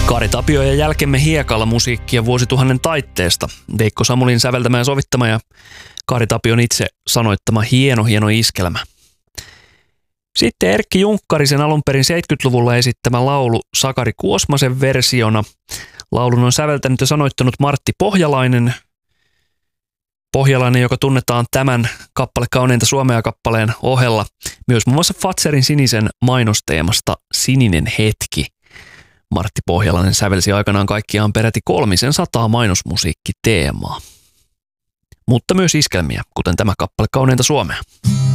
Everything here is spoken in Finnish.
Kari Tapio ja Jälkemme hiekalla musiikkia vuosituhannen taitteesta. Veikko Samulin säveltämä ja sovittama ja Kari Tapion itse sanoittama hieno iskelmä. Sitten Erkki Junkkarisen alun perin 70-luvulla esittämä laulu Sakari Kuosmasen versiona. Laulun on säveltänyt ja sanoittanut Martti Pohjalainen. Pohjalainen, joka tunnetaan tämän kappale Kauneinta Suomea -kappaleen ohella myös muun muassa Fazerin sinisen mainosteemasta Sininen hetki. Martti Pohjalainen sävelsi aikanaan kaikkiaan peräti 300 mainosmusiikkiteemaa. Mutta myös iskelmiä, kuten tämä kappale Kauneinta Suomea.